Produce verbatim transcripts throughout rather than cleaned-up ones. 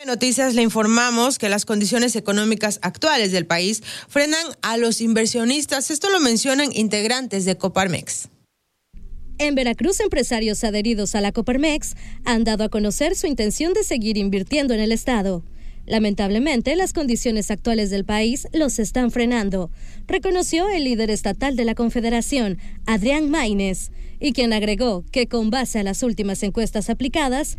Noticias le informamos que las condiciones económicas actuales del país frenan a los inversionistas. Esto lo mencionan integrantes de Coparmex. En Veracruz, empresarios adheridos a la Coparmex han dado a conocer su intención de seguir invirtiendo en el estado. Lamentablemente, las condiciones actuales del país los están frenando, reconoció el líder estatal de la Confederación, Adrián Maínez, y quien agregó que con base a las últimas encuestas aplicadas,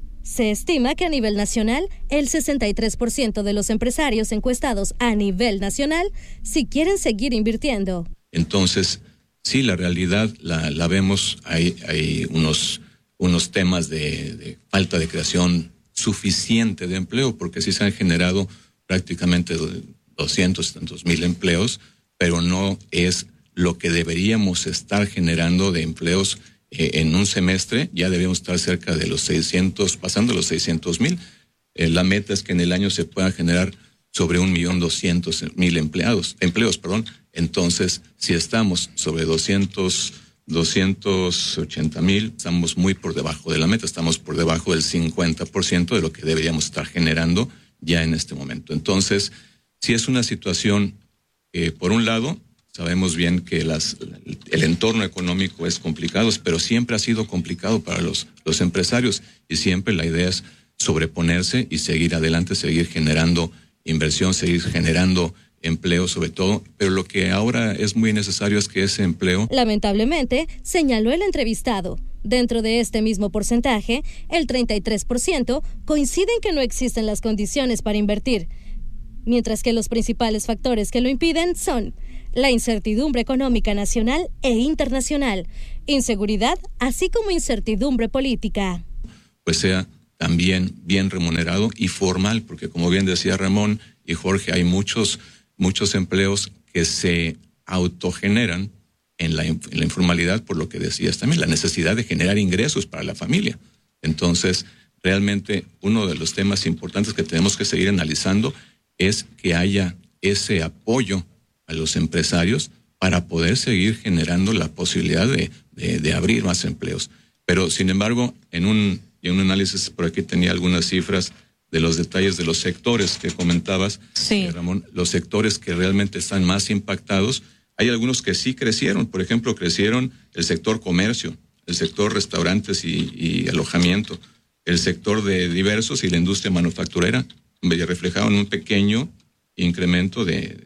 se estima que a nivel nacional, el sesenta y tres por ciento de los empresarios encuestados a nivel nacional sí quieren seguir invirtiendo. Entonces, sí, la realidad la, la vemos, hay, hay unos, unos temas de, de falta de creación suficiente de empleo, porque sí se han generado prácticamente doscientos tantos mil empleos, pero no es lo que deberíamos estar generando de empleos. Eh, en un semestre ya debemos estar cerca de los seiscientos, pasando los seiscientos mil. Eh, la meta es que en el año se puedan generar sobre un millón doscientos mil empleados, empleos, perdón. Entonces, si estamos sobre doscientos, doscientos ochenta mil, estamos muy por debajo de la meta, estamos por debajo del cincuenta por ciento de lo que deberíamos estar generando ya en este momento. Entonces, si es una situación, eh, por un lado, sabemos bien que las, el entorno económico es complicado, pero siempre ha sido complicado para los, los empresarios y siempre la idea es sobreponerse y seguir adelante, seguir generando inversión, seguir generando empleo sobre todo, pero lo que ahora es muy necesario es que ese empleo... Lamentablemente, señaló el entrevistado, dentro de este mismo porcentaje, el treinta y tres por ciento coincide en que no existen las condiciones para invertir, mientras que los principales factores que lo impiden son la incertidumbre económica nacional e internacional, inseguridad, así como incertidumbre política. Pues sea también bien remunerado y formal, porque como bien decía Ramón y Jorge, hay muchos, muchos empleos que se autogeneran en la, en la informalidad, por lo que decías también, la necesidad de generar ingresos para la familia. Entonces, realmente uno de los temas importantes que tenemos que seguir analizando es que haya ese apoyo a los empresarios para poder seguir generando la posibilidad de, de, de abrir más empleos. Pero, sin embargo, en un, en un análisis, por aquí tenía algunas cifras de los detalles de los sectores que comentabas, sí. eh, Ramón, los sectores que realmente están más impactados. Hay algunos que sí crecieron, por ejemplo, crecieron el sector comercio, el sector restaurantes y, y alojamiento, el sector de diversos y la industria manufacturera, donde reflejaron un pequeño incremento de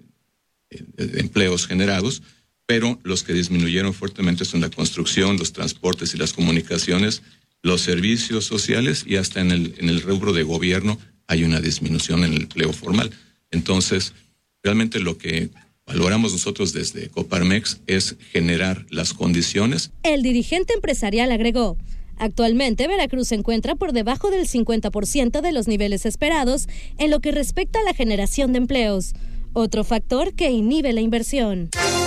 de empleos generados, pero los que disminuyeron fuertemente son la construcción, los transportes y las comunicaciones, los servicios sociales y hasta en el, en el rubro de gobierno hay una disminución en el empleo formal. Entonces, realmente lo que valoramos nosotros desde Coparmex es generar las condiciones. El dirigente empresarial agregó: actualmente Veracruz se encuentra por debajo del cincuenta por ciento de los niveles esperados en lo que respecta a la generación de empleos, otro factor que inhibe la inversión.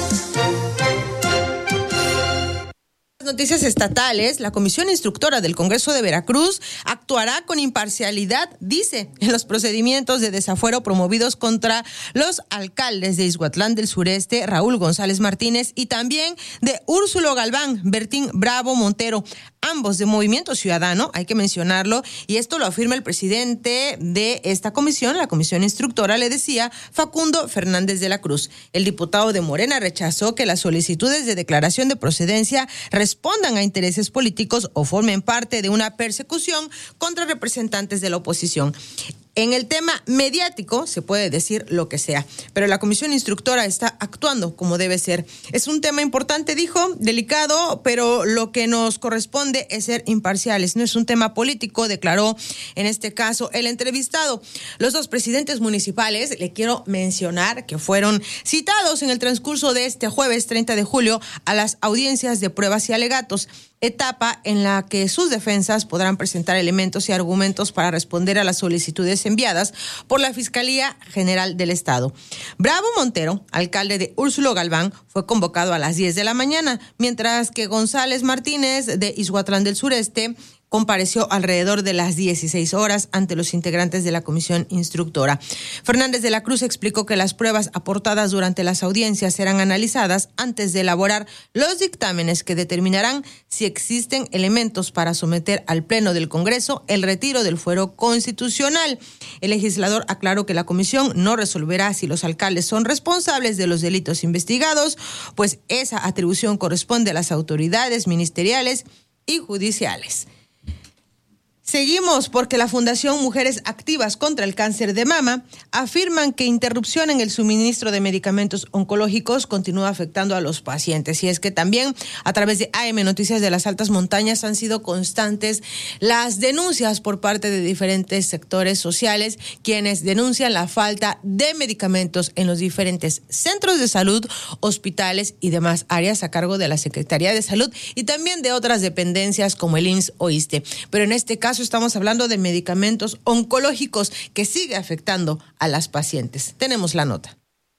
Noticias estatales, la Comisión Instructora del Congreso de Veracruz actuará con imparcialidad, dice, en los procedimientos de desafuero promovidos contra los alcaldes de Ixhuatlán del Sureste, Raúl González Martínez, y también de Úrsulo Galván, Bertín Bravo Montero, ambos de Movimiento Ciudadano, hay que mencionarlo, y esto lo afirma el presidente de esta comisión, la Comisión Instructora, le decía, Facundo Fernández de la Cruz. El diputado de Morena rechazó que las solicitudes de declaración de procedencia respondan a intereses políticos o formen parte de una persecución contra representantes de la oposición. En el tema mediático se puede decir lo que sea, pero la comisión instructora está actuando como debe ser. Es un tema importante, dijo, delicado, pero lo que nos corresponde es ser imparciales. No es un tema político, declaró en este caso el entrevistado. Los dos presidentes municipales, le quiero mencionar que fueron citados en el transcurso de este jueves treinta de julio a las audiencias de pruebas y alegatos, etapa en la que sus defensas podrán presentar elementos y argumentos para responder a las solicitudes enviadas por la Fiscalía General del Estado. Bravo Montero, alcalde de Úrsulo Galván, fue convocado a las diez de la mañana, mientras que González Martínez de Ixhuatlán del Sureste compareció alrededor de las dieciséis horas ante los integrantes de la comisión instructora. Fernández de la Cruz explicó que las pruebas aportadas durante las audiencias serán analizadas antes de elaborar los dictámenes que determinarán si existen elementos para someter al Pleno del Congreso el retiro del fuero constitucional. El legislador aclaró que la comisión no resolverá si los alcaldes son responsables de los delitos investigados, pues esa atribución corresponde a las autoridades ministeriales y judiciales. Seguimos porque la Fundación Mujeres Activas contra el Cáncer de Mama afirman que interrupción en el suministro de medicamentos oncológicos continúa afectando a los pacientes. Y es que también a través de A M Noticias de las Altas Montañas han sido constantes las denuncias por parte de diferentes sectores sociales, quienes denuncian la falta de medicamentos en los diferentes centros de salud, hospitales y demás áreas a cargo de la Secretaría de Salud y también de otras dependencias como el I M S S o ISSSTE. Pero en este caso estamos hablando de medicamentos oncológicos que sigue afectando a las pacientes. Tenemos la nota.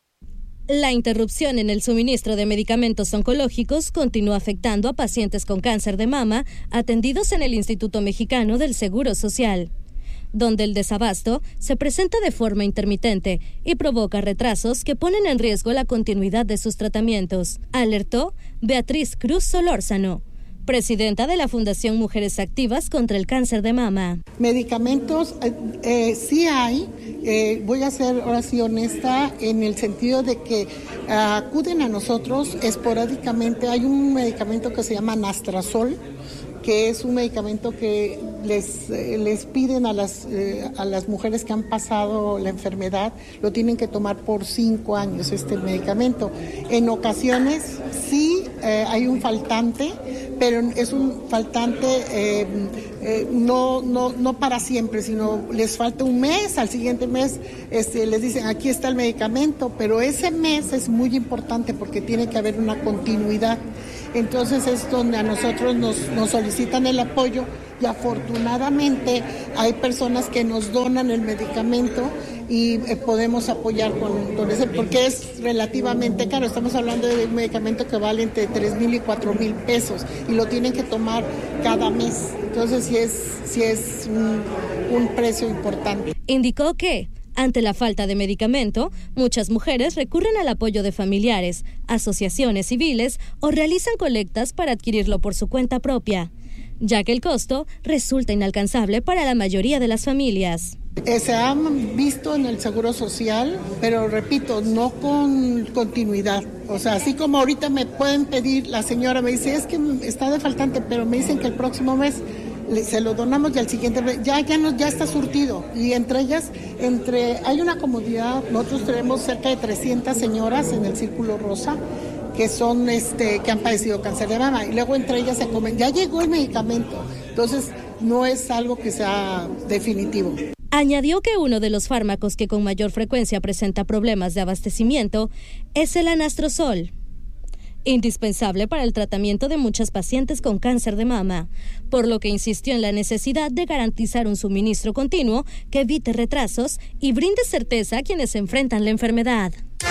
La interrupción en el suministro de medicamentos oncológicos continúa afectando a pacientes con cáncer de mama atendidos en el Instituto Mexicano del Seguro Social, donde el desabasto se presenta de forma intermitente y provoca retrasos que ponen en riesgo la continuidad de sus tratamientos, alertó Beatriz Cruz Solórzano, presidenta de la Fundación Mujeres Activas contra el Cáncer de Mama. Medicamentos eh, eh, sí hay, eh, voy a ser ahora sí honesta, en el sentido de que eh, acuden a nosotros esporádicamente. Hay un medicamento que se llama Anastrozol, que es un medicamento que les, eh, les piden a las, eh, a las mujeres que han pasado la enfermedad, lo tienen que tomar por cinco años este medicamento. En ocasiones sí eh, hay un faltante, pero es un faltante eh, eh, no, no, no para siempre, sino les falta un mes, al siguiente mes este, les dicen aquí está el medicamento, pero ese mes es muy importante porque tiene que haber una continuidad. Entonces es donde a nosotros nos, nos solicitan el apoyo y afortunadamente hay personas que nos donan el medicamento y eh, podemos apoyar con, con ese, porque es relativamente caro. Estamos hablando de un medicamento que vale entre tres mil y cuatro mil pesos y lo tienen que tomar cada mes. Entonces sí es, sí es un, un precio importante. Indicó que ante la falta de medicamento, muchas mujeres recurren al apoyo de familiares, asociaciones civiles o realizan colectas para adquirirlo por su cuenta propia, ya que el costo resulta inalcanzable para la mayoría de las familias. Eh, se han visto en el Seguro Social, pero repito, no con continuidad. O sea, así como ahorita me pueden pedir, la señora me dice, es que está de faltante, pero me dicen que el próximo mes se lo donamos y al siguiente ya ya no ya está surtido, y entre ellas entre hay una comunidad, nosotros tenemos cerca de trescientas señoras en el Círculo Rosa que son este que han padecido cáncer de mama, y luego entre ellas se comen, ya llegó el medicamento, entonces no es algo que sea definitivo. Añadió que uno de los fármacos que con mayor frecuencia presenta problemas de abastecimiento es el anastrozol, indispensable para el tratamiento de muchas pacientes con cáncer de mama, por lo que insistió en la necesidad de garantizar un suministro continuo que evite retrasos y brinde certeza a quienes enfrentan la enfermedad.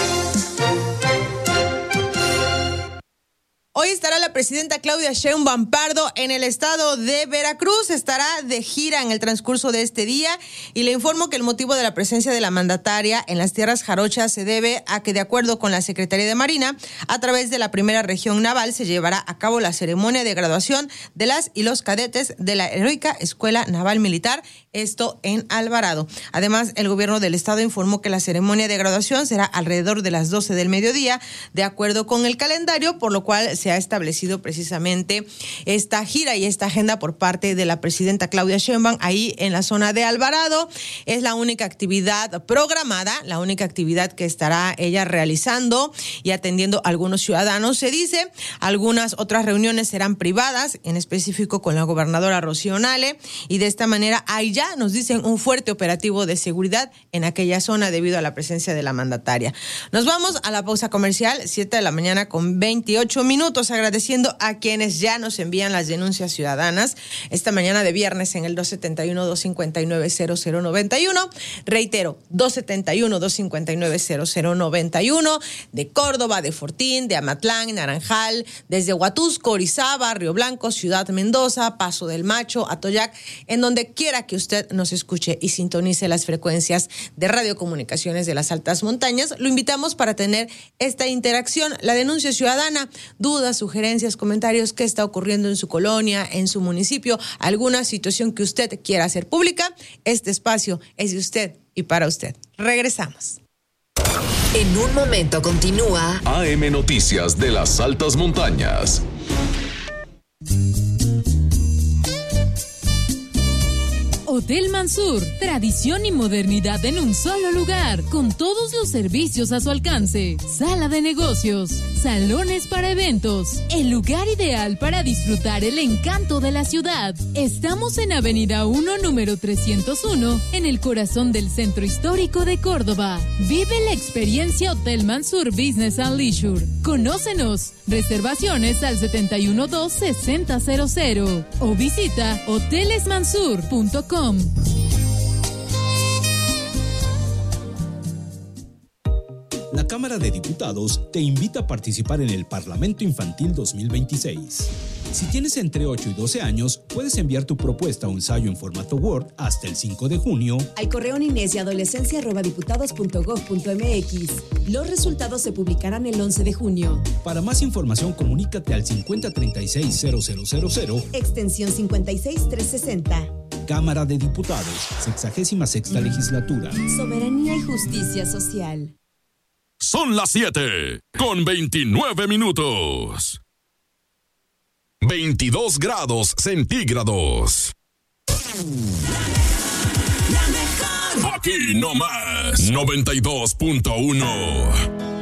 Hoy estará la presidenta Claudia Sheinbaum Pardo en el estado de Veracruz. Estará de gira en el transcurso de este día y le informo que el motivo de la presencia de la mandataria en las tierras jarochas se debe a que, de acuerdo con la Secretaría de Marina, a través de la primera región naval se llevará a cabo la ceremonia de graduación de las y los cadetes de la heroica Escuela Naval Militar, esto en Alvarado. Además, el gobierno del estado informó que la ceremonia de graduación será alrededor de las doce del mediodía, de acuerdo con el calendario, por lo cual se ha establecido precisamente esta gira y esta agenda por parte de la presidenta Claudia Sheinbaum ahí en la zona de Alvarado. Es la única actividad programada, la única actividad que estará ella realizando y atendiendo a algunos ciudadanos. Se dice, algunas otras reuniones serán privadas, en específico con la gobernadora Rocío Nale, y de esta manera hay ya, nos dicen, un fuerte operativo de seguridad en aquella zona debido a la presencia de la mandataria. Nos vamos a la pausa comercial, siete de la mañana con veintiocho minutos. minutos, agradeciendo a quienes ya nos envían las denuncias ciudadanas esta mañana de viernes en el dos siete uno, dos cinco nueve, cero cero nueve uno. Reitero, dos siete uno, dos cinco nueve, cero cero nueve uno, de Córdoba, de Fortín, de Amatlán, Naranjal, desde Huatusco, Orizaba, Río Blanco, Ciudad Mendoza, Paso del Macho, Atoyac, en donde quiera que usted nos escuche y sintonice las frecuencias de radiocomunicaciones de las altas montañas. Lo invitamos para tener esta interacción, la denuncia ciudadana, dudas, sugerencias, comentarios, qué está ocurriendo en su colonia, en su municipio, alguna situación que usted quiera hacer pública. Este espacio es de usted y para usted. Regresamos. En un momento continúa A M Noticias de las Altas Montañas. Hotel Mansur, tradición y modernidad en un solo lugar, con todos los servicios a su alcance. Sala de negocios, salones para eventos, el lugar ideal para disfrutar el encanto de la ciudad. Estamos en Avenida uno, número trescientos uno, en el corazón del centro histórico de Córdoba. Vive la experiencia Hotel Mansur Business and Leisure. Conócenos. Reservaciones al siete uno dos, seis cero cero cero o visita hoteles mansur punto com. La Cámara de Diputados te invita a participar en el Parlamento Infantil dos mil veintiséis. Si tienes entre ocho y doce años, puedes enviar tu propuesta o ensayo en formato Word hasta el cinco de junio al correo niñez y adolescencia arroba diputados punto gob punto mx. Los resultados se publicarán el once de junio. Para más información, comunícate al cincuenta treinta y seis cero cero cero cero, extensión cincuenta y seis trescientos sesenta. Cámara de Diputados, sexagésima sexta legislatura. Soberanía y justicia social. Son las siete con veintinueve minutos. veintidós grados centígrados. Aquí nomás, noventa y dos punto uno.